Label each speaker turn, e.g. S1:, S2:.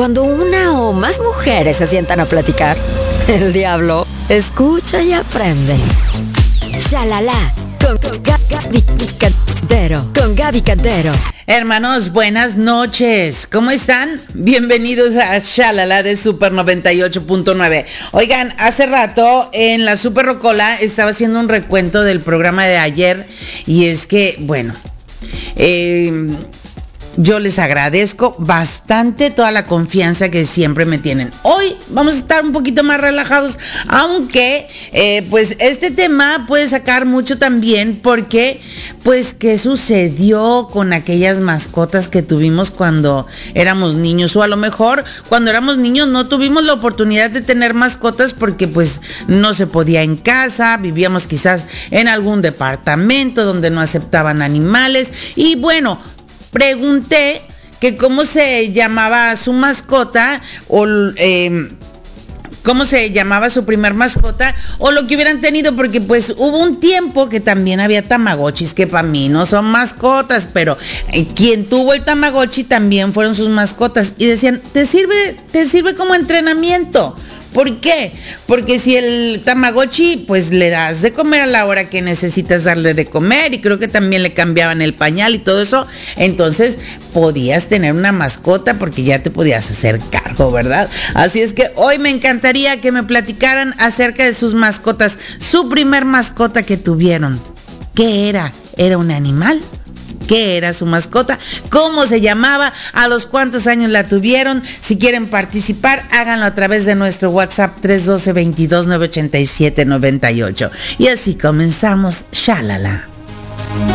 S1: Cuando una o más mujeres se sientan a platicar, el diablo escucha y aprende. Shalala, con Gaby Cantero. Con Gaby Cantero.
S2: Hermanos, buenas noches. ¿Cómo están? Bienvenidos a Shalala de Super 98.9. Oigan, hace rato en la Super Rocola estaba haciendo un recuento del programa de ayer y es que, bueno, yo les agradezco bastante toda la confianza que siempre me tienen. Hoy vamos a estar un poquito más relajados, aunque pues este tema puede sacar mucho también porque pues qué sucedió con aquellas mascotas que tuvimos cuando éramos niños, o a lo mejor cuando éramos niños no tuvimos la oportunidad de tener mascotas porque pues no se podía en casa, vivíamos quizás en algún departamento donde no aceptaban animales y bueno, pregunté que cómo se llamaba su mascota o cómo se llamaba su primer mascota o lo que hubieran tenido, porque pues hubo un tiempo que también había tamagotchis que para mí no son mascotas, pero quien tuvo el tamagotchi también fueron sus mascotas y decían, te sirve como entrenamiento. ¿Por qué? Porque si el tamagotchi, pues le das de comer a la hora que necesitas darle de comer y creo que también le cambiaban el pañal y todo eso, entonces podías tener una mascota porque ya te podías hacer cargo, ¿verdad? Así es que hoy me encantaría que me platicaran acerca de sus mascotas, su primer mascota que tuvieron. ¿Qué era? ¿Era un animal? ¿Qué era su mascota? ¿Cómo se llamaba? ¿A los cuántos años la tuvieron? Si quieren participar, háganlo a través de nuestro WhatsApp 312-22-987-98. Y así comenzamos, Shalala.